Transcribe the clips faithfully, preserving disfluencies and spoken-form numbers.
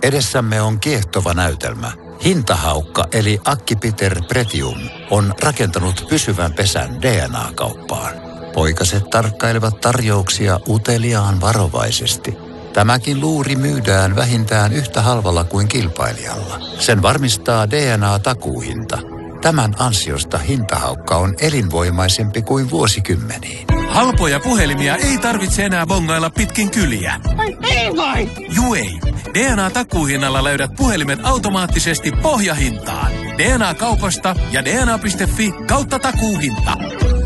Edessämme on kiehtova näytelmä. Hintahaukka eli Acquipiter Pretium on rakentanut pysyvän pesän D N A-kauppaan. Poikaset tarkkailevat tarjouksia uteliaan varovaisesti. Tämäkin luuri myydään vähintään yhtä halvalla kuin kilpailijalla. Sen varmistaa D N A-takuuhinta. Tämän ansiosta hintahaukka on elinvoimaisempi kuin vuosikymmeniin. Halpoja puhelimia ei tarvitse enää bongailla pitkin kyliä. Ai ei vai? Juu ei. D N A-takuuhinnalla löydät puhelimet automaattisesti pohjahintaan. D N A-kaupasta ja D N A piste F I kautta takuuhinta.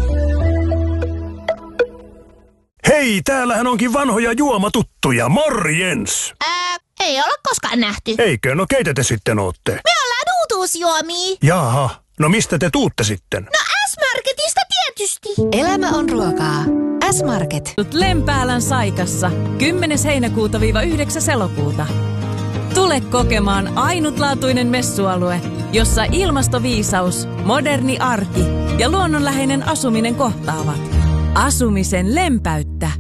Hei, täällähän onkin vanhoja juomatuttuja. Morjens! Ää, ei olla koskaan nähty. Eikö? No keitä te sitten ootte? Me ollaan uutuusjuomia. Jaha, no mistä te tuutte sitten? No S-Marketista tietysti. Elämä on ruokaa. S-Market. Lempäälän Saikassa. kymmenes heinäkuuta yhdeksäs elokuuta. Tule kokemaan ainutlaatuinen messualue, jossa ilmastoviisaus, moderni arki ja luonnonläheinen asuminen kohtaavat. Asumisen lempäyttä.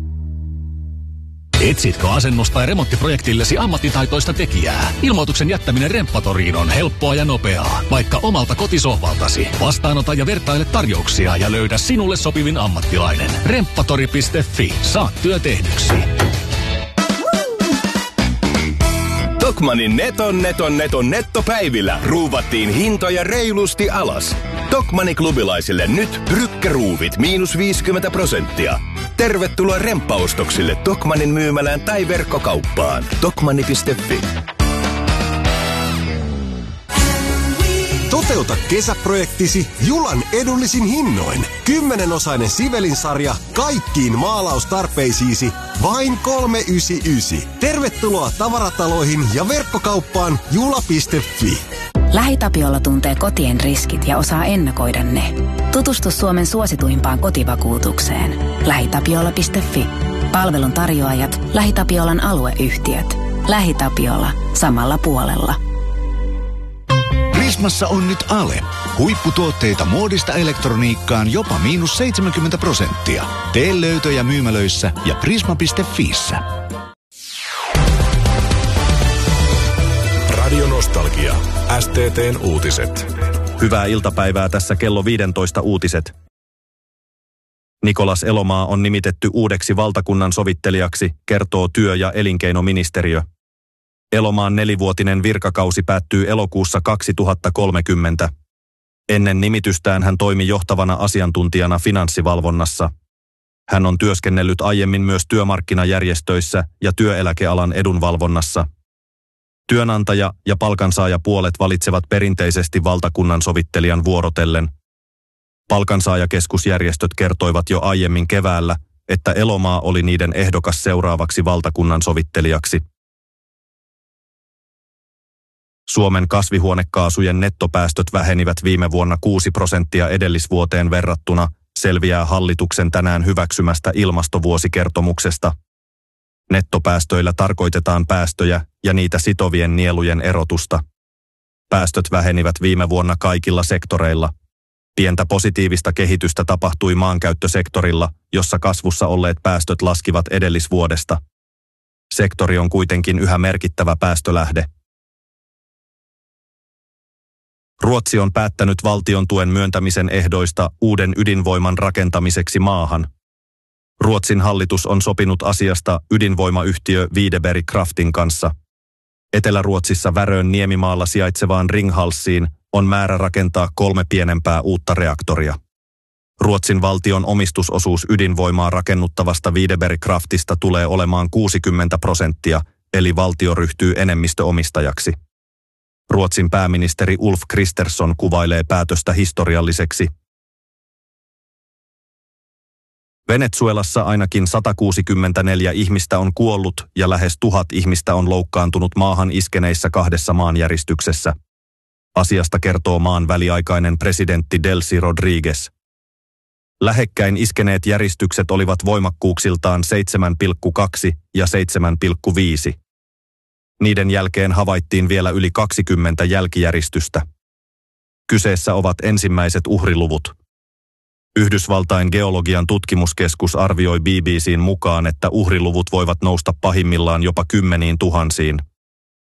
Etsitkö asennusta ja remonttiprojektillesi ammattitaitoista tekijää? Ilmoituksen jättäminen Remppatoriin on helppoa ja nopeaa, vaikka omalta kotisohvaltasi. Vastaanota ja vertaile tarjouksia ja löydä sinulle sopivin ammattilainen. Remppatori piste F I. Saat työ tehdyksi. Tokmannin neton neton neton nettopäivillä ruuvattiin hintoja reilusti alas. Tokmanni klubilaisille nyt brykkäruuvit miinus viisikymmentä prosenttia. Tervetuloa remppaostoksille Tokmannin myymälään tai verkkokauppaan. Tokmanni piste F I. Toteuta kesäprojektisi Julan edullisin hinnoin. Kymmenenosainen Sivelin-sarja kaikkiin maalaustarpeisiisi vain kolme yhdeksänkymmentäyhdeksän. Tervetuloa tavarataloihin ja verkkokauppaan jula piste F I. LähiTapiola tuntee kotien riskit ja osaa ennakoida ne. Tutustu Suomen suosituimpaan kotivakuutukseen. lähitapiola piste F I. Palvelun tarjoajat, LähiTapiolan alueyhtiöt. LähiTapiola. Samalla puolella. Prismassa on nyt ale. Huipputuotteita muodista elektroniikkaan jopa miinus seitsemänkymmentä prosenttia. Tee löytöjä myymälöissä ja prisma piste Fiissä. Radio Nostalgia. S T T:n uutiset. Hyvää iltapäivää, tässä kello viisitoista uutiset. Nikolas Elomaa on nimitetty uudeksi valtakunnan sovittelijaksi, kertoo työ- ja elinkeinoministeriö. Elomaan nelivuotinen virkakausi päättyy elokuussa kaksituhattakolmekymmentä. Ennen nimitystään hän toimi johtavana asiantuntijana finanssivalvonnassa. Hän on työskennellyt aiemmin myös työmarkkinajärjestöissä ja työeläkealan edunvalvonnassa. Työnantaja- ja palkansaajapuolet valitsevat perinteisesti valtakunnan sovittelijan vuorotellen. Palkansaajakeskusjärjestöt kertoivat jo aiemmin keväällä, että Elomaa oli niiden ehdokas seuraavaksi valtakunnan sovittelijaksi. Suomen kasvihuonekaasujen nettopäästöt vähenivät viime vuonna kuusi prosenttia edellisvuoteen verrattuna, selviää hallituksen tänään hyväksymästä ilmastovuosikertomuksesta. Nettopäästöillä tarkoitetaan päästöjä ja niitä sitovien nielujen erotusta. Päästöt vähenivät viime vuonna kaikilla sektoreilla. Pientä positiivista kehitystä tapahtui maankäyttösektorilla, jossa kasvussa olleet päästöt laskivat edellisvuodesta. Sektori on kuitenkin yhä merkittävä päästölähde. Ruotsi on päättänyt valtion tuen myöntämisen ehdoista uuden ydinvoiman rakentamiseksi maahan. Ruotsin hallitus on sopinut asiasta ydinvoimayhtiö Videberg Kraftin kanssa. Etelä-Ruotsissa Värön niemimaalla sijaitsevaan Ringhalsiin on määrä rakentaa kolme pienempää uutta reaktoria. Ruotsin valtion omistusosuus ydinvoimaa rakennuttavasta Videberg Kraftista tulee olemaan kuusikymmentä prosenttia, eli valtio ryhtyy enemmistöomistajaksi. Ruotsin pääministeri Ulf Kristersson kuvailee päätöstä historialliseksi. Venezuelassa ainakin sata kuusikymmentäneljä ihmistä on kuollut ja lähes tuhat ihmistä on loukkaantunut maahan iskeneissä kahdessa maanjäristyksessä. Asiasta kertoo maan väliaikainen presidentti Delcy Rodriguez. Lähekkäin iskeneet järistykset olivat voimakkuuksiltaan seitsemän pilkku kaksi ja seitsemän pilkku viisi. Niiden jälkeen havaittiin vielä yli kaksikymmentä jälkijäristystä. Kyseessä ovat ensimmäiset uhriluvut. Yhdysvaltain geologian tutkimuskeskus arvioi B B C:n mukaan, että uhriluvut voivat nousta pahimmillaan jopa kymmeniin tuhansiin.